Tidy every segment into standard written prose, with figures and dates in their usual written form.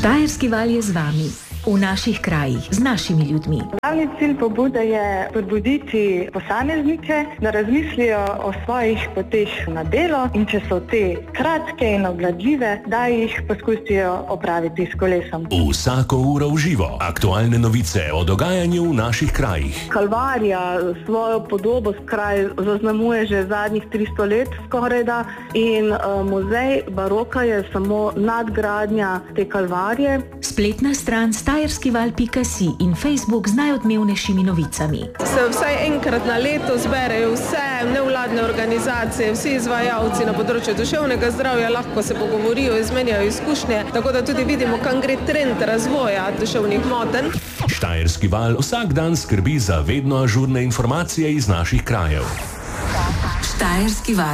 Štajerski val je z vami, v naših krajih, z našimi ljudmi. Glavni cilj pobude je spodbuditi posameznike, da razmislijo o svojih poteh na delo in če so te kratke in obvladljive, da jih poskusijo opraviti s kolesom. Vsako uro v živo. Aktualne novice o dogajanju v naših krajih. Kalvarija svojo podobo kraj zaznamuje že zadnjih 300 let skorajda in muzej baroka je samo nadgradnja te Kalvarije. Spletna stran štajerskival.si in Facebook z najodmevnejšimi novicami. Se vsaj enkrat na leto zberejo vse nevladne organizacije, vsi izvajalci na področju duševnega zdravja, lahko se pogovorijo, izmenjajo izkušnje, tako da tudi vidimo, kam gre trend razvoja duševnih motenj. Štajerski val vsak dan skrbi za vedno ažurne informacije iz naših krajev. Štajerski val.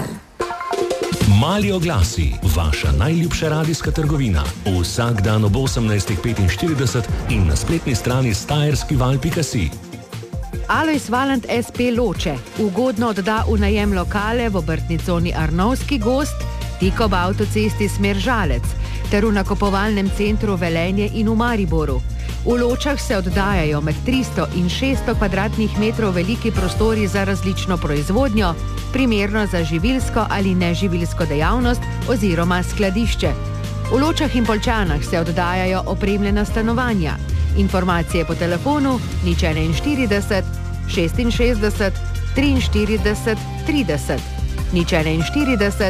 Mali oglasi, vaša najljubša radijska trgovina. Vsak dan ob 18:45 in na spletni strani štajerskival.si. Alojz Valant SP Loče ugodno odda v najem lokale v obrtni coni Arnovski gozd, tik ob avtocesti smer Žalec, ter v nakupovalnem centru Velenje in v Mariboru. V Ločah se oddajajo med 300 in 600 kvadratnih metrov veliki prostori za različno proizvodnjo, primerno za živilsko ali neživilsko dejavnost oziroma skladišče. V Ločah in Poljčanah se oddajajo opremljena stanovanja. Informacije po telefonu 041 66 43 30, 041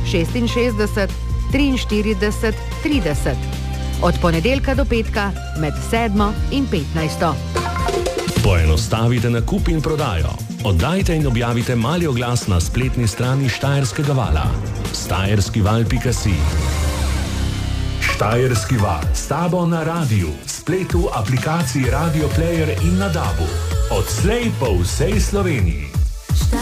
66 43 30. Od ponedeljka do petka med 7 in 15. Poenostavite nakup in prodajo. Oddajte in objavite mali oglas na spletni strani Štajerskega vala. štajerskival.si. Štajerski val s tabo na radiju, spletu, aplikaciji Radio Player in na DAB-u. Odslej po vsej Sloveniji.